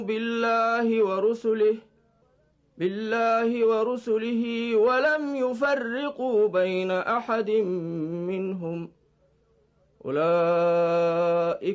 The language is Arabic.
بالله ورسله ولم يفرقوا بين أحد منهم أولئك